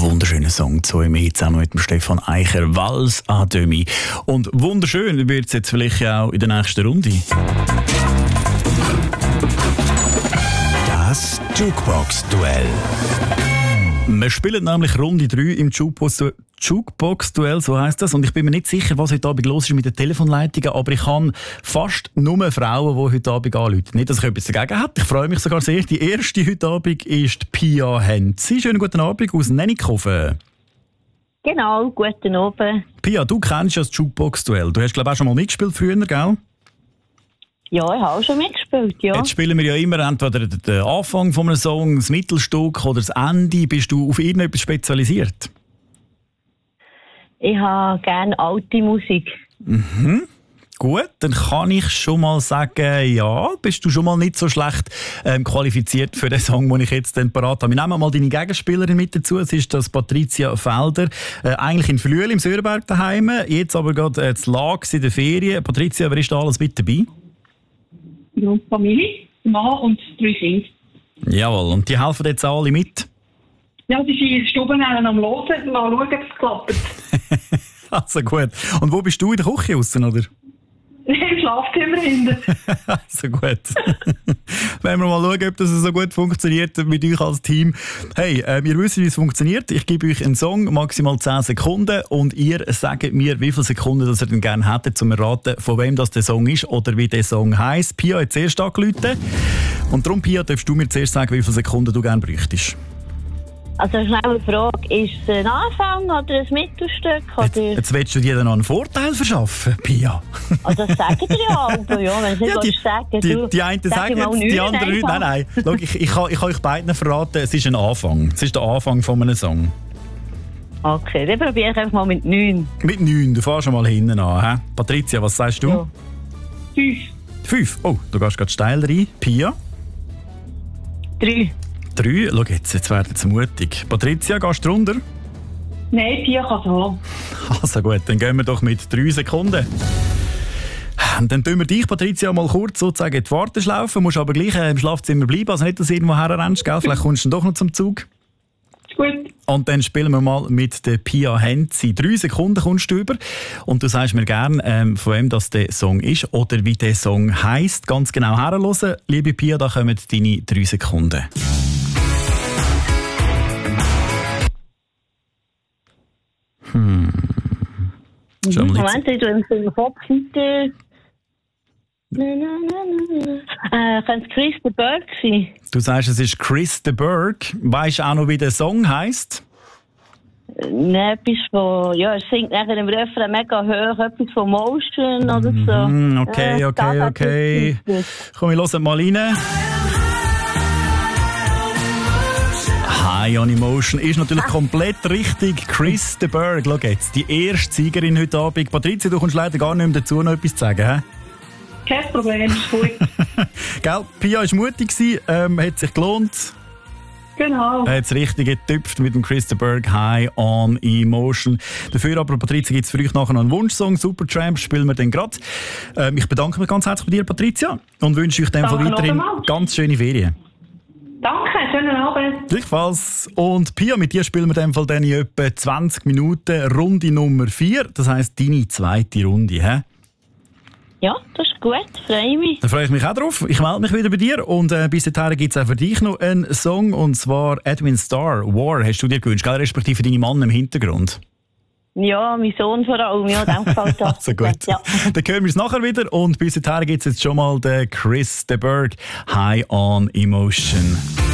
wunderschöner Song zu mir zusammen mit dem Stefan Eicher, Vals à demi. Und wunderschön wird es jetzt vielleicht auch in der nächsten Runde. Das Jukebox-Duell. Wir spielen nämlich Runde 3 im Jukebox-Duell, so heisst das. Und ich bin mir nicht sicher, was heute Abend los ist mit den Telefonleitungen, aber ich habe fast nur Frauen, die heute Abend anrufen. Nicht, dass ich etwas dagegen habe. Ich freue mich sogar sehr. Die erste heute Abend ist Pia Henzi. Schönen guten Abend aus Nennikofen. Genau, guten Abend. Pia, du kennst ja das Jukebox-Duell. Du hast, glaube ich, auch schon mal mitgespielt früher, gell? Ja, ich habe auch schon mitgespielt, ja. Jetzt spielen wir ja immer entweder den Anfang von einem Song, das Mittelstück oder das Ende. Bist du auf irgendetwas spezialisiert? Ich habe gerne alte Musik. Mhm. Gut, dann kann ich schon mal sagen, ja, bist du schon mal nicht so schlecht qualifiziert für den Song, den ich jetzt parat habe. Wir nehmen mal deine Gegenspielerin mit dazu. Es ist das Patricia Felder, eigentlich in Flüel im Sörenberg daheim, jetzt aber gerade zu Lags in der Ferien. Patricia, wer ist da alles mit dabei? Ja, Familie, Mann und 3 Kinder. Jawohl, und die helfen jetzt alle mit? Ja, die sind Stuben am Hören, mal schauen, ob es klappt. Also gut. Und wo bist du, in der Küche aussen, oder? Im Schlafzimmer hinten. So gut. Wenn wir mal schauen, ob das so gut funktioniert mit euch als Team. Hey, ihr wisst, wie es funktioniert. Ich gebe euch einen Song, maximal 10 Sekunden. Und ihr sagt mir, wie viele Sekunden das ihr denn gerne hättet, um zu erraten, von wem das der Song ist oder wie der Song heisst. Pia hat zuerst angerufen. Und darum, Pia, darfst du mir zuerst sagen, wie viele Sekunden du gerne bräuchtest. Also eine schnelle Frage, ist es ein Anfang oder ein Mittelstück? Oder? Jetzt willst du dir dann noch einen Vorteil verschaffen, Pia. Also das sagen dir ja aber, ja, wenn du nicht sagen die einen sagen jetzt, die anderen nicht. Nein. Schau, ich kann euch beiden verraten, es ist ein Anfang. Es ist der Anfang von einem Song. Okay, dann probiere ich einfach mal mit 9. Mit 9, du fährst schon mal hinten an. He? Patricia, was sagst du? Ja. 5. 5? Oh, du gehst gerade steil rein. Pia? 3. 3? Schau jetzt werden sie mutig. Patricia, gehst du runter? Nein, 4 kann es haben. Also gut, dann gehen wir doch mit 3 Sekunden. Und dann tun wir dich, Patricia, mal kurz sozusagen in die Warteschlaufe. Du musst aber gleich im Schlafzimmer bleiben, also nicht, dass du irgendwo herrennst, gell? Vielleicht kommst du dann doch noch zum Zug. Ist gut. Und dann spielen wir mal mit der Pia Henzi. 3 Sekunden kommst du über. Und du sagst mir gerne, von wem das der Song ist oder wie der Song heisst. Ganz genau herhören. Liebe Pia, da kommen deine 3 Sekunden. Moment, ich tue im Kopf weiter. Könnte es Chris de Burgh sein? Du sagst, es ist Chris de Burgh. Weisst du auch noch, wie der Song heisst? Nein, etwas von, ja, er singt nachher im Refrain mega hoch, etwas von Motion oder so. Okay. Komm, wir hören mal rein. High on Emotion ist natürlich komplett richtig. Chris de Burgh, schau jetzt, die erste Siegerin heute Abend. Patricia, du kommst leider gar nicht mehr dazu, noch etwas zu sagen, hä? Kein Problem, ist gut. Gell, Pia war mutig, hat sich gelohnt. Genau. Hat es richtig getüpft mit dem Chris de Burgh, High on Emotion. Dafür aber, Patricia, gibt es für euch nachher noch einen Wunschsong. Supertramp spielen wir dann gerade. Ich bedanke mich ganz herzlich bei dir, Patricia, und wünsche euch dann weiterhin ganz schöne Ferien. Danke, schönen Abend. Gleichfalls. Und Pia, mit dir spielen wir in dem Fall dann in etwa 20 Minuten Runde Nummer 4. Das heisst, deine zweite Runde, hä? Ja, das ist gut, freue mich. Dann freue ich mich auch drauf. Ich melde mich wieder bei dir. Und bis dahin gibt es auch für dich noch einen Song. Und zwar Edwin Starr, War, hast du dir gewünscht, gell? Respektive deine Mann im Hintergrund. Ja, mein Sohn vor allem, ja, dem gefällt das. Also gut. Ja. Dann hören wir es nachher wieder. Und bis dahin gibt es jetzt schon mal den Chris de Burgh, High on Emotion.